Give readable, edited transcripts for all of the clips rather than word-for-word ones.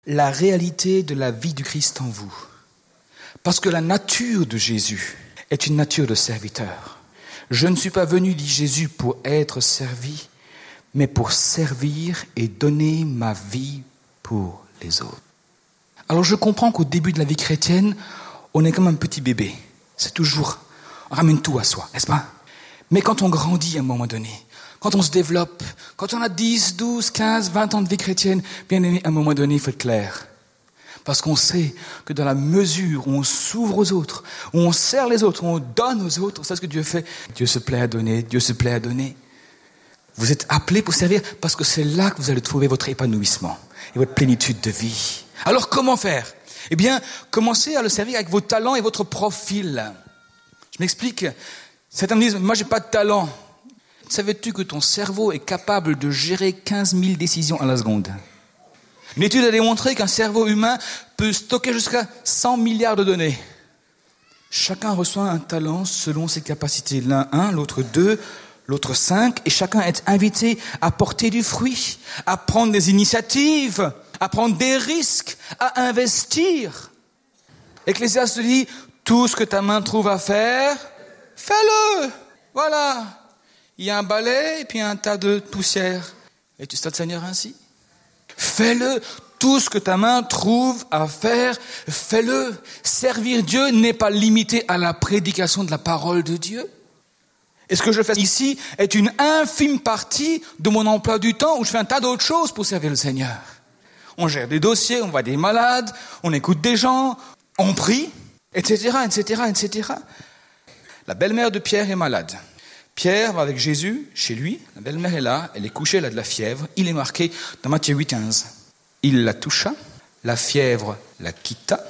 la réalité de la vie du Christ en vous. Parce que la nature de Jésus est une nature de serviteur. Je ne suis pas venu, dit Jésus, pour être servi, mais pour servir et donner ma vie pour les autres. Alors je comprends qu'au début de la vie chrétienne, on est comme un petit bébé. C'est toujours, on ramène tout à soi, n'est-ce pas? Mais quand on grandit à un moment donné, quand on se développe, quand on a 10, 12, 15, 20 ans de vie chrétienne, bien aimé, à un moment donné, il faut être clair. Parce qu'on sait que dans la mesure où on s'ouvre aux autres, où on sert les autres, où on donne aux autres, c'est ce que Dieu fait. Dieu se plaît à donner, Dieu se plaît à donner. Vous êtes appelés pour servir parce que c'est là que vous allez trouver votre épanouissement et votre plénitude de vie. Alors comment faire? Eh bien, commencez à le servir avec vos talents et votre profil. Je m'explique. Certains me disent, moi j'ai pas de talent. Savais-tu que ton cerveau est capable de gérer 15 000 décisions à la seconde? Une étude a démontré qu'un cerveau humain peut stocker jusqu'à 100 milliards de données. Chacun reçoit un talent selon ses capacités. L'un 1, l'autre 2, l'autre 5. Et chacun est invité à porter du fruit, à prendre des initiatives, à prendre des risques, à investir. Ecclésiaste dit, tout ce que ta main trouve à faire, fais-le. Voilà. Il y a un balai et puis un tas de poussière. Et tu stades Seigneur ainsi? Fais-le. Tout ce que ta main trouve à faire, fais-le. Servir Dieu n'est pas limité à la prédication de la parole de Dieu. Et ce que je fais ici est une infime partie de mon emploi du temps où je fais un tas d'autres choses pour servir le Seigneur. On gère des dossiers, on voit des malades, on écoute des gens, on prie, etc., etc., etc. La belle-mère de Pierre est malade. Pierre va avec Jésus chez lui, la belle-mère est là, elle est couchée, elle a de la fièvre. Il est marqué dans Matthieu 8,15. Il la toucha, la fièvre la quitta,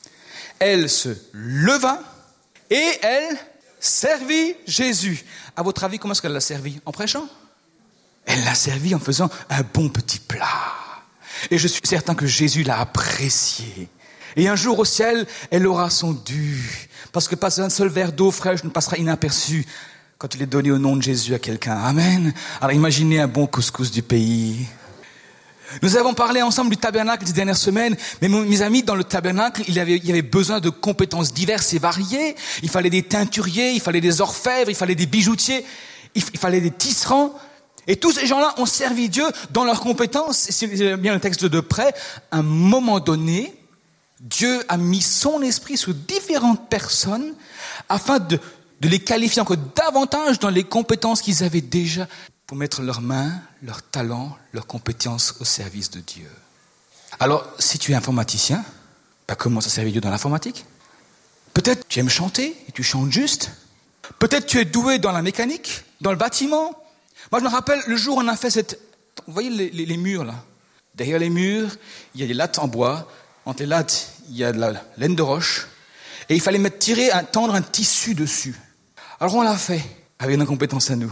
elle se leva et elle servit Jésus. À votre avis, comment est-ce qu'elle l'a servi? En prêchant? Elle l'a servi en faisant un bon petit plat. Et je suis certain que Jésus l'a apprécié. Et un jour au ciel, elle aura son dû. Parce que pas un seul verre d'eau fraîche ne passera inaperçu quand il est donné au nom de Jésus à quelqu'un. Amen. Alors imaginez un bon couscous du pays. Nous avons parlé ensemble du tabernacle ces dernières semaines, mais mes amis, dans le tabernacle, il y avait besoin de compétences diverses et variées. Il fallait des teinturiers, il fallait des orfèvres, il fallait des bijoutiers, il fallait des tisserands. Et tous ces gens-là ont servi Dieu dans leurs compétences. Si vous avez bien le texte de près, à un moment donné, Dieu a mis son esprit sur différentes personnes afin de les qualifier encore davantage dans les compétences qu'ils avaient déjà pour mettre leurs mains, leurs talents, leurs compétences au service de Dieu. Alors, si tu es informaticien, commence à servir Dieu dans l'informatique. Peut-être tu aimes chanter et tu chantes juste. Peut-être tu es doué dans la mécanique, dans le bâtiment. Moi, je me rappelle le jour où on a fait cette... Vous voyez les murs là? Derrière les murs, il y a des lattes en bois. Entre les lattes, il y a de la laine de roche. Et il fallait tendre un tissu dessus. Alors on l'a fait, avec nos compétences à nous.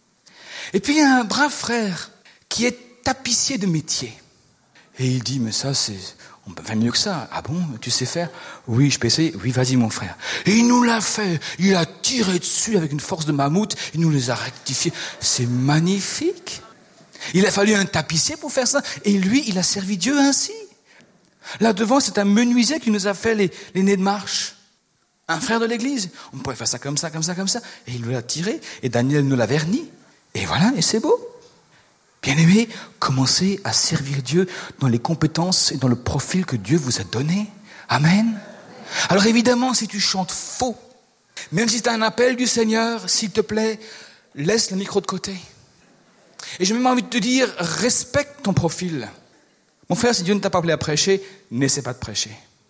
Et puis il y a un brave frère qui est tapissier de métier. Et il dit, mais ça, on peut faire mieux que ça. Ah bon, tu sais faire? Oui, je peux essayer. Oui, vas-y mon frère. Et il nous l'a fait. Il a tiré dessus avec une force de mammouth. Il nous les a rectifiés. C'est magnifique. Il a fallu un tapissier pour faire ça. Et lui, il a servi Dieu ainsi. Là devant, c'est un menuisier qui nous a fait les nez de marche. Un frère de l'église. On pourrait faire ça comme ça, comme ça, comme ça. Et il nous l'a tiré. Et Daniel nous l'a verni. Et voilà, et c'est beau. Bien-aimés, commencez à servir Dieu dans les compétences et dans le profil que Dieu vous a donné. Amen. Alors évidemment, si tu chantes faux, même si tu as un appel du Seigneur, s'il te plaît, laisse le micro de côté. Et j'ai même envie de te dire, respecte ton profil. Mon frère, si Dieu ne t'a pas appelé à prêcher, n'essaie pas de prêcher.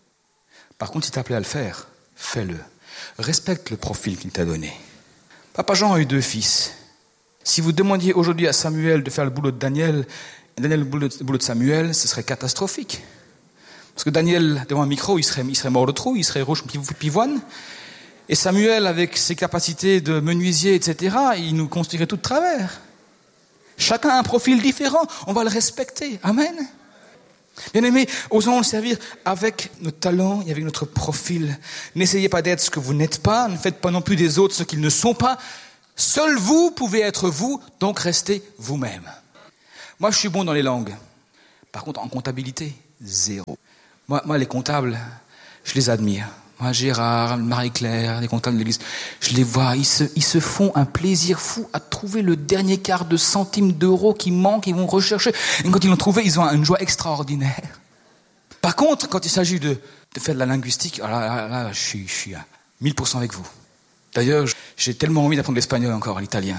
Par contre, s'il t'a appelé à le faire, fais-le. Respecte le profil qu'il t'a donné. Papa Jean a eu 2 fils. Si vous demandiez aujourd'hui à Samuel de faire le boulot de Daniel, et Daniel le boulot de Samuel, ce serait catastrophique. Parce que Daniel, devant un micro, il serait mort de trou, il serait rouge pivoine. Et Samuel, avec ses capacités de menuisier, etc., il nous construirait tout de travers. Chacun a un profil différent, on va le respecter. Amen. Bien-aimés, osons le servir avec nos talents et avec notre profil. N'essayez pas d'être ce que vous n'êtes pas, ne faites pas non plus des autres ce qu'ils ne sont pas. Seul vous pouvez être vous, donc restez vous-même. Moi, je suis bon dans les langues. Par contre, en comptabilité, zéro. Moi, les comptables, je les admire. Moi, Gérard, Marie-Claire, les comptables de l'église, je les vois, ils se font un plaisir fou à trouver le dernier quart de centime d'euro qui manque, ils vont rechercher. Et quand ils l'ont trouvé, ils ont une joie extraordinaire. Par contre, quand il s'agit de faire de la linguistique, là, je suis à 1000% avec vous. D'ailleurs, j'ai tellement envie d'apprendre l'espagnol encore, l'italien.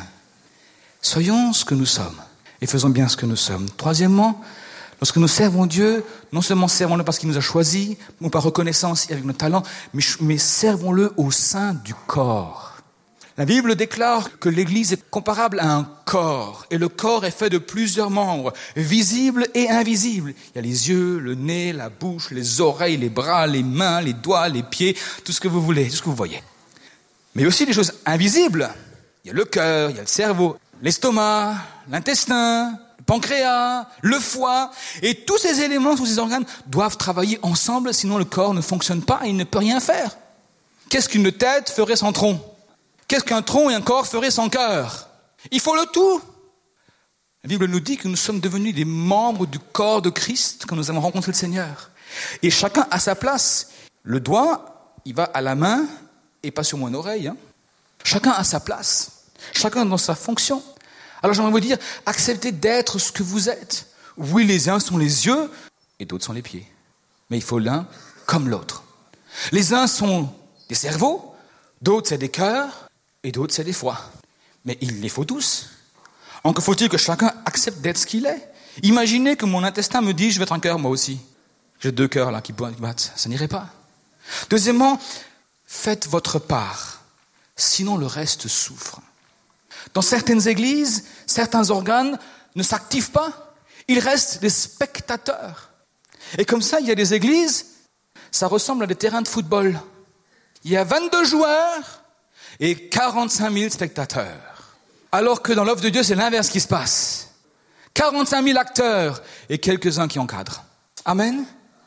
Soyons ce que nous sommes et faisons bien ce que nous sommes. Troisièmement, lorsque nous servons Dieu, non seulement servons-le parce qu'il nous a choisis, ou par reconnaissance et avec nos talents, mais servons-le au sein du corps. La Bible déclare que l'Église est comparable à un corps, et le corps est fait de plusieurs membres, visibles et invisibles. Il y a les yeux, le nez, la bouche, les oreilles, les bras, les mains, les doigts, les pieds, tout ce que vous voulez, tout ce que vous voyez. Mais aussi des choses invisibles. Il y a le cœur, il y a le cerveau, l'estomac, l'intestin, le pancréas, le foie, et tous ces éléments, tous ces organes doivent travailler ensemble, sinon le corps ne fonctionne pas et il ne peut rien faire. Qu'est-ce qu'une tête ferait sans tronc ? Qu'est-ce qu'un tronc et un corps feraient sans cœur ? Il faut le tout. La Bible nous dit que nous sommes devenus des membres du corps de Christ quand nous avons rencontré le Seigneur. Et chacun a sa place. Le doigt, il va à la main et pas sur mon oreille. Chacun a sa place. Chacun dans sa fonction. Alors j'aimerais vous dire, acceptez d'être ce que vous êtes. Oui, les uns sont les yeux et d'autres sont les pieds. Mais il faut l'un comme l'autre. Les uns sont des cerveaux, d'autres c'est des cœurs et d'autres c'est des foies. Mais il les faut tous. Encore faut-il que chacun accepte d'être ce qu'il est. Imaginez que mon intestin me dise, je vais être un cœur moi aussi. J'ai 2 cœurs là qui battent, ça n'irait pas. Deuxièmement, faites votre part, sinon le reste souffre. Dans certaines églises, certains organes ne s'activent pas. Ils restent des spectateurs. Et comme ça, il y a des églises, ça ressemble à des terrains de football. Il y a 22 joueurs et 45 000 spectateurs. Alors que dans l'œuvre de Dieu, c'est l'inverse qui se passe. 45 000 acteurs et quelques-uns qui encadrent. Amen.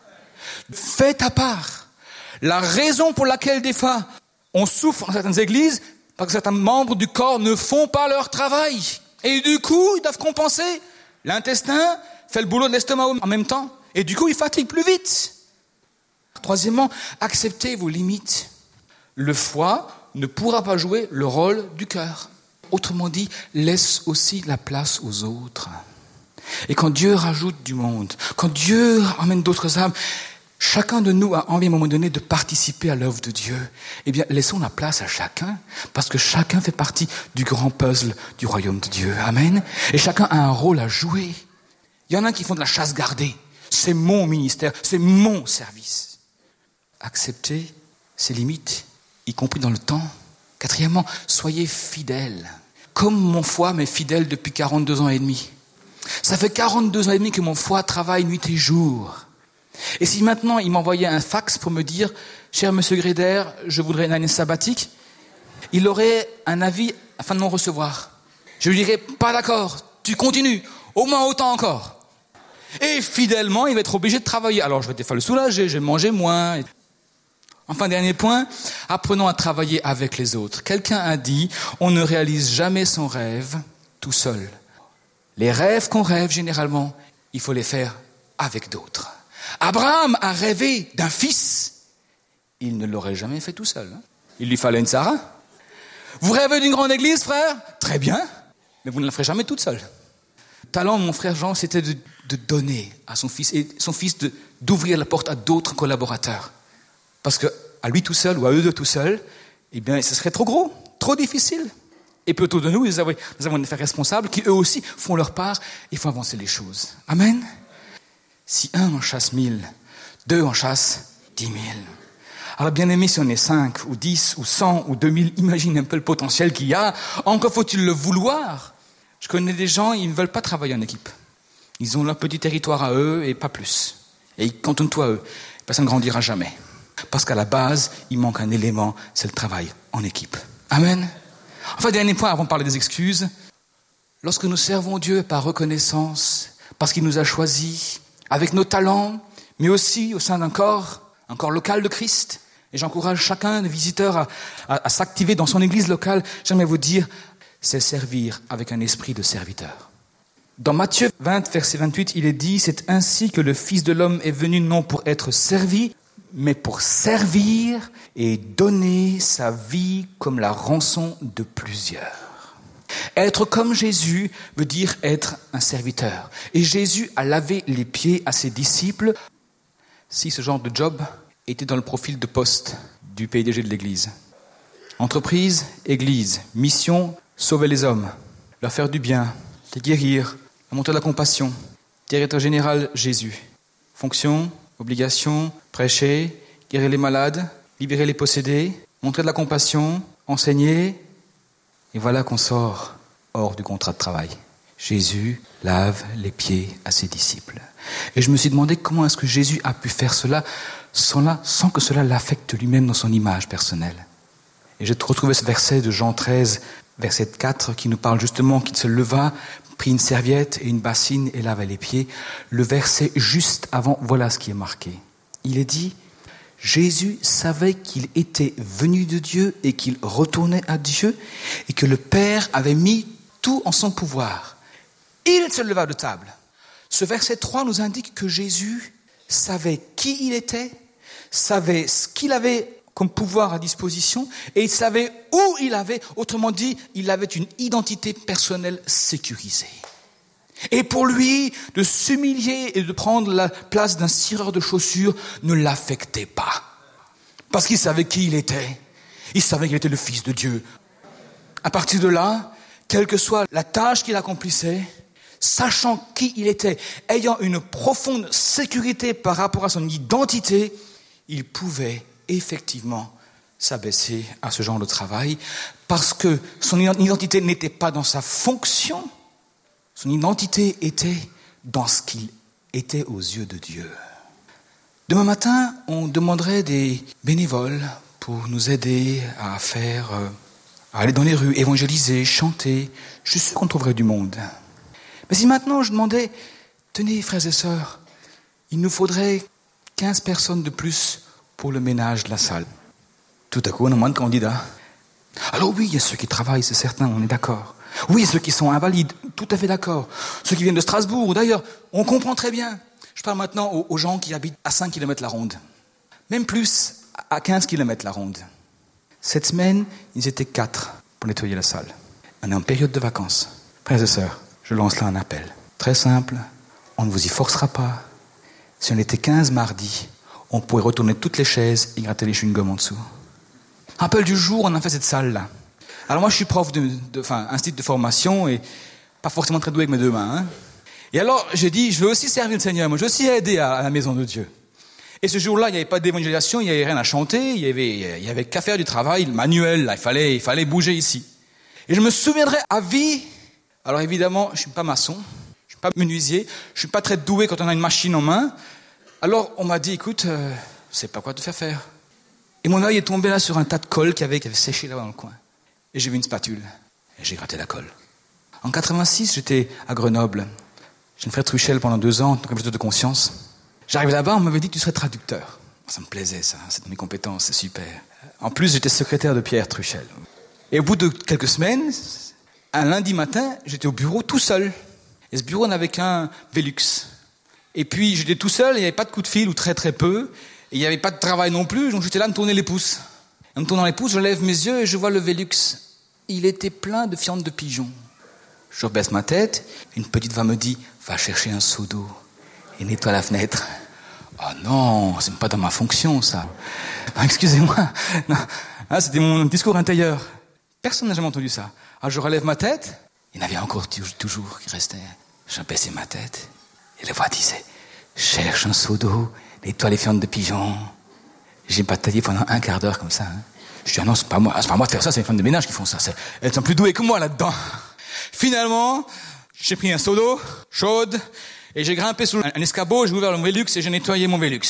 Fais ta part. La raison pour laquelle des fois on souffre dans certaines églises, parce que certains membres du corps ne font pas leur travail. Et du coup, ils doivent compenser. L'intestin fait le boulot de l'estomac en même temps. Et du coup, il fatigue plus vite. Troisièmement, acceptez vos limites. Le foie ne pourra pas jouer le rôle du cœur. Autrement dit, laisse aussi la place aux autres. Et quand Dieu rajoute du monde, quand Dieu emmène d'autres âmes, chacun de nous a envie à un moment donné de participer à l'œuvre de Dieu. Eh bien, laissons la place à chacun, parce que chacun fait partie du grand puzzle du royaume de Dieu. Amen. Et chacun a un rôle à jouer. Il y en a qui font de la chasse gardée. C'est mon ministère, c'est mon service. Acceptez ses limites, y compris dans le temps. Quatrièmement, soyez fidèles. Comme mon foie m'est fidèle depuis 42 ans et demi. Ça fait 42 ans et demi que mon foie travaille nuit et jour. Et si maintenant il m'envoyait un fax pour me dire « Cher monsieur Gréder, je voudrais une année sabbatique », il aurait un avis afin de m'en recevoir. Je lui dirais « Pas d'accord, tu continues, au moins autant encore ». Et fidèlement, il va être obligé de travailler. Alors je vais des fois le soulager, je vais manger moins. Enfin, dernier point, apprenons à travailler avec les autres. Quelqu'un a dit « On ne réalise jamais son rêve tout seul ». Les rêves qu'on rêve, généralement, il faut les faire avec d'autres. Abraham a rêvé d'un fils. Il ne l'aurait jamais fait tout seul. Il lui fallait une Sarah. Vous rêvez d'une grande église, frère ? Très bien, mais vous ne la ferez jamais toute seule. Le talent de mon frère Jean, c'était de donner à son fils, et son fils d'ouvrir la porte à d'autres collaborateurs. Parce que à lui tout seul, ou à eux deux tout seuls, eh bien, ce serait trop gros, trop difficile. Et plutôt de nous avons des frères responsables qui eux aussi font leur part et font avancer les choses. Amen. Si 1 en chasse 1000, 2 en chasse 10 000. Alors bien aimé, si on est 5 ou 10 ou 100 ou 2000, imagine un peu le potentiel qu'il y a. Encore faut-il le vouloir. Je connais des gens, ils ne veulent pas travailler en équipe. Ils ont leur petit territoire à eux et pas plus. Et ils cantonnent-toi à eux. Personne ne grandira jamais. Parce qu'à la base, il manque un élément, c'est le travail en équipe. Amen. Enfin, dernier point avant de parler des excuses. Lorsque nous servons Dieu par reconnaissance, parce qu'il nous a choisis, avec nos talents, mais aussi au sein d'un corps, un corps local de Christ, et j'encourage chacun des visiteurs à s'activer dans son église locale, j'aimerais vous dire, c'est servir avec un esprit de serviteur. Dans Matthieu 20, verset 28, il est dit, c'est ainsi que le Fils de l'homme est venu non pour être servi, mais pour servir et donner sa vie comme la rançon de plusieurs. Être comme Jésus veut dire être un serviteur. Et Jésus a lavé les pieds à ses disciples. Si ce genre de job était dans le profil de poste du PDG de l'Église. Entreprise, Église, mission, sauver les hommes, leur faire du bien, les guérir, montrer de la compassion. Directeur général, Jésus. Fonction, obligation, prêcher, guérir les malades, libérer les possédés, montrer de la compassion, enseigner. Et voilà qu'on sort hors du contrat de travail. Jésus lave les pieds à ses disciples. Et je me suis demandé comment est-ce que Jésus a pu faire cela sans que cela l'affecte lui-même dans son image personnelle. Et j'ai retrouvé ce verset de Jean 13, verset 4, qui nous parle justement qu'il se leva, prit une serviette et une bassine et lava les pieds. Le verset juste avant, voilà ce qui est marqué. Il est dit, Jésus savait qu'il était venu de Dieu et qu'il retournait à Dieu et que le Père avait mis tout en son pouvoir. Il se leva de table. Ce verset 3 nous indique que Jésus savait qui il était, savait ce qu'il avait comme pouvoir à disposition, et il savait où il avait, autrement dit, il avait une identité personnelle sécurisée. Et pour lui, de s'humilier et de prendre la place d'un cireur de chaussures ne l'affectait pas. Parce qu'il savait qui il était. Il savait qu'il était le Fils de Dieu. À partir de là, quelle que soit la tâche qu'il accomplissait, sachant qui il était, ayant une profonde sécurité par rapport à son identité, il pouvait effectivement s'abaisser à ce genre de travail parce que son identité n'était pas dans sa fonction, son identité était dans ce qu'il était aux yeux de Dieu. Demain matin, on demanderait des bénévoles pour nous aider à aller dans les rues, évangéliser, chanter. Je suis sûr qu'on trouverait du monde. Mais si maintenant je demandais, tenez frères et sœurs, il nous faudrait 15 personnes de plus pour le ménage de la salle. Tout à coup, on a moins de candidats. Alors oui, il y a ceux qui travaillent, c'est certain, on est d'accord. Oui, ceux qui sont invalides, tout à fait d'accord. Ceux qui viennent de Strasbourg, d'ailleurs, on comprend très bien. Je parle maintenant aux gens qui habitent à 5 km la ronde. Même plus, à 15 km la ronde. Cette semaine, ils étaient 4 pour nettoyer la salle. On est en période de vacances. Frères et sœurs, je lance là un appel. Très simple, on ne vous y forcera pas. Si on était 15 mardi, on pourrait retourner toutes les chaises et gratter les chewing-gums en dessous. Rappel du jour, on a fait cette salle-là. Alors moi, je suis prof institut de formation et pas forcément très doué avec mes deux mains. Et alors, j'ai dit, je veux aussi servir le Seigneur, moi, je veux aussi aider à la maison de Dieu. Et ce jour-là, il n'y avait pas d'évangélisation, il n'y avait rien à chanter, il y avait qu'à faire du travail manuel, là, il fallait bouger ici. Et je me souviendrai à vie, alors évidemment, je ne suis pas maçon, je ne suis pas menuisier, je ne suis pas très doué quand on a une machine en main. Alors, on m'a dit, écoute, je ne sais pas quoi te faire faire. Et mon œil est tombé là sur un tas de colle qui avait séché là dans le coin. Et j'ai vu une spatule. Et j'ai gratté la colle. En 86, j'étais à Grenoble. J'ai une frère Truchel pendant 2 ans, en tant qu'invité de conscience. J'arrivais là-bas, on m'avait dit que tu serais traducteur. Ça me plaisait, ça. C'est dans mes compétences, c'est super. En plus, j'étais secrétaire de Pierre Truchel. Et au bout de quelques semaines, un lundi matin, j'étais au bureau tout seul. Et ce bureau n'avait qu'un Velux. Et puis, j'étais tout seul, il n'y avait pas de coup de fil, ou très très peu. Et il n'y avait pas de travail non plus, donc j'étais là à me tourner les pouces. En me tournant les pouces, je lève mes yeux et je vois le Velux. Il était plein de fientes de pigeons. Je rebaisse ma tête, une petite voix me dit « Va chercher un seau d'eau et nettoie la fenêtre. » Oh non, c'est pas dans ma fonction, ça. Ah, excusez-moi. Non. Ah, c'était mon discours intérieur. Personne n'a jamais entendu ça. Alors je relève ma tête, il y en avait encore toujours qui restaient. J'abaissais ma tête et la voix disait « Cherche un seau d'eau, nettoie les fientes de pigeons. » J'ai bataillé pendant un quart d'heure comme ça. Je dis « Ah non, c'est pas moi de faire ça, c'est les femmes de ménage qui font ça. Elles sont plus douées que moi là-dedans. » Finalement, j'ai pris un seau d'eau chaude et j'ai grimpé sous un escabeau, j'ai ouvert le Velux et j'ai nettoyé mon Velux.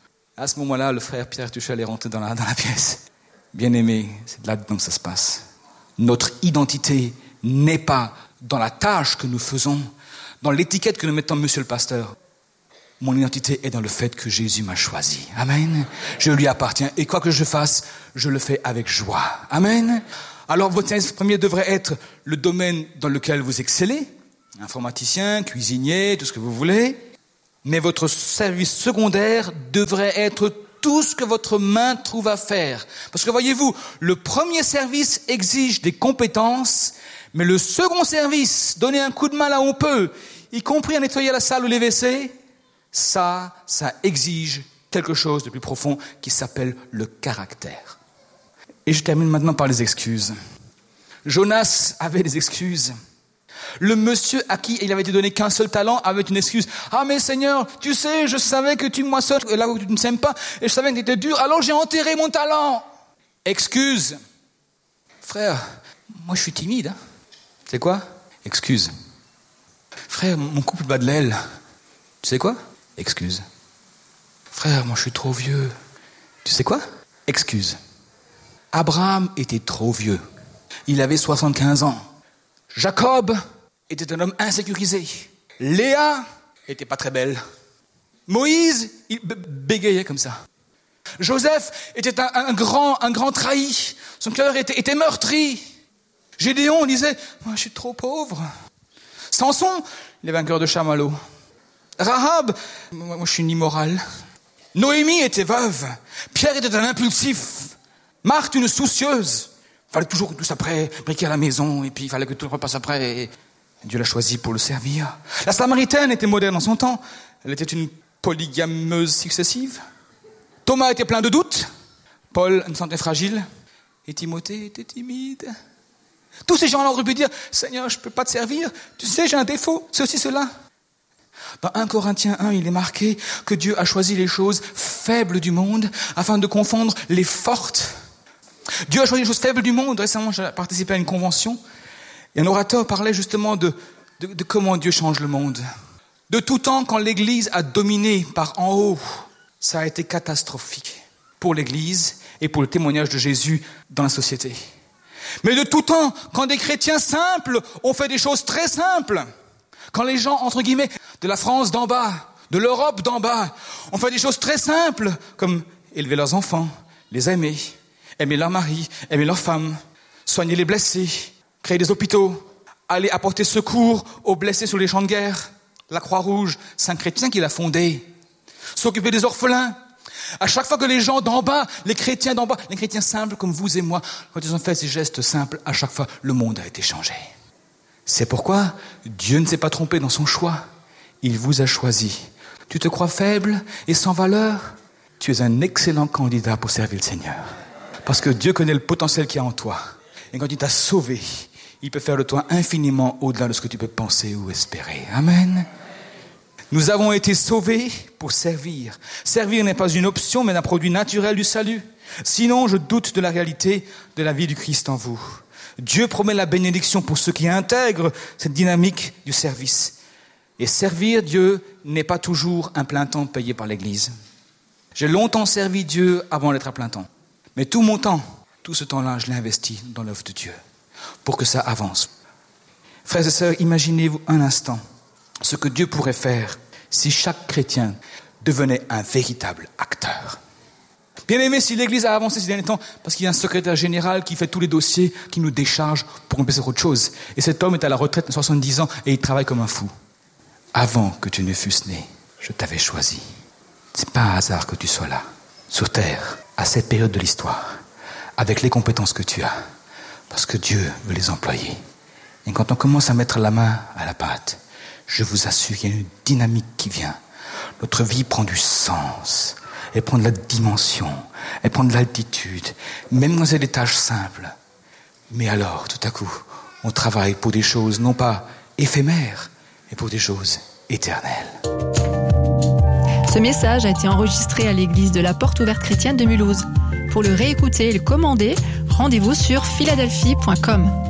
À ce moment-là, le frère Pierre Tuchel est rentré dans la pièce. Bien aimé, c'est là-dedans que ça se passe. Notre identité n'est pas dans la tâche que nous faisons, dans l'étiquette que nous mettons monsieur le pasteur. Mon identité est dans le fait que Jésus m'a choisi. Amen. Je lui appartiens. Et quoi que je fasse, je le fais avec joie. Amen. Alors votre service premier devrait être le domaine dans lequel vous excellez. informaticien, cuisinier, tout ce que vous voulez. Mais votre service secondaire devrait être tout ce que votre main trouve à faire. Parce que voyez-vous, le premier service exige des compétences, mais le second service, donner un coup de main là où on peut, y compris à nettoyer la salle ou les WC, ça exige quelque chose de plus profond qui s'appelle le caractère. Et je termine maintenant par les excuses. Jonas avait des excuses. Le monsieur à qui il avait été donné qu'un seul talent avait une excuse. « Ah mais Seigneur, tu sais, je savais que tu moissonnes là où tu ne sèmes pas, et je savais que tu étais dur, alors j'ai enterré mon talent. » Excuse. Frère, moi je suis timide. Hein. Tu sais quoi? Excuse. Frère, mon couple bat de l'aile. Tu sais quoi? Excuse. Frère, moi je suis trop vieux. Tu sais quoi? Excuse. Abraham était trop vieux. Il avait 75 ans. Jacob était un homme insécurisé. Léa était pas très belle. Moïse, il bégayait comme ça. Joseph était un grand trahi. Son cœur était meurtri. Gédéon disait, moi je suis trop pauvre. Samson, il avait un cœur de chamallow. Rahab, moi je suis une immorale. Noémie était veuve. Pierre était un impulsif. Marthe, une soucieuse. Il fallait toujours que tout ça prêt, briquer à la maison, et puis il fallait que tout le repasse après. Et Dieu l'a choisi pour le servir. La Samaritaine était moderne en son temps. Elle était une polygameuse successive. Thomas était plein de doutes. Paul, une santé fragile. Et Timothée était timide. Tous ces gens-là auraient pu dire, Seigneur, je ne peux pas te servir. Tu sais, j'ai un défaut, ceci, cela. Dans 1 Corinthiens 1, il est marqué que Dieu a choisi les choses faibles du monde afin de confondre les fortes. Dieu a choisi les choses faibles du monde. Récemment, j'ai participé à une convention et un orateur parlait justement de comment Dieu change le monde. De tout temps, quand l'Église a dominé par en haut, ça a été catastrophique pour l'Église et pour le témoignage de Jésus dans la société. Mais de tout temps, quand des chrétiens simples ont fait des choses très simples, quand les gens, entre guillemets, de la France d'en bas, de l'Europe d'en bas, ont fait des choses très simples, comme élever leurs enfants, les aimer leur mari, aimer leurs femmes, soigner les blessés, créer des hôpitaux, aller apporter secours aux blessés sur les champs de guerre, la Croix-Rouge, c'est un chrétien qui l'a fondé, s'occuper des orphelins. À chaque fois que les gens d'en bas, les chrétiens d'en bas, les chrétiens simples comme vous et moi, quand ils ont fait ces gestes simples, à chaque fois, le monde a été changé. C'est pourquoi Dieu ne s'est pas trompé dans son choix. Il vous a choisi. Tu te crois faible et sans valeur? Tu es un excellent candidat pour servir le Seigneur. Parce que Dieu connaît le potentiel qu'il y a en toi. Et quand il t'a sauvé, il peut faire de toi infiniment au-delà de ce que tu peux penser ou espérer. Amen. Nous avons été sauvés pour servir. Servir n'est pas une option, mais un produit naturel du salut. Sinon, je doute de la réalité de la vie du Christ en vous. Dieu promet la bénédiction pour ceux qui intègrent cette dynamique du service. Et servir Dieu n'est pas toujours un plein temps payé par l'Église. J'ai longtemps servi Dieu avant d'être à plein temps. Mais tout mon temps, tout ce temps-là, je l'ai investi dans l'œuvre de Dieu pour que ça avance. Frères et sœurs, imaginez-vous un instant ce que Dieu pourrait faire si chaque chrétien devenait un véritable acteur. Bien aimé, si l'Église a avancé ces derniers temps, parce qu'il y a un secrétaire général qui fait tous les dossiers, qui nous décharge pour remplacer autre chose. Et cet homme est à la retraite de 70 ans et il travaille comme un fou. Avant que tu ne fusses né, je t'avais choisi. C'est pas un hasard que tu sois là, sur terre, à cette période de l'histoire, avec les compétences que tu as, parce que Dieu veut les employer. Et quand on commence à mettre la main à la pâte, je vous assure qu'il y a une dynamique qui vient. Notre vie prend du sens, elle prend de la dimension, elle prend de l'altitude, même dans des tâches simples. Mais alors, tout à coup, on travaille pour des choses non pas éphémères, mais pour des choses éternelles. Ce message a été enregistré à l'église de la Porte Ouverte Chrétienne de Mulhouse. Pour le réécouter et le commander, rendez-vous sur philadelphie.com.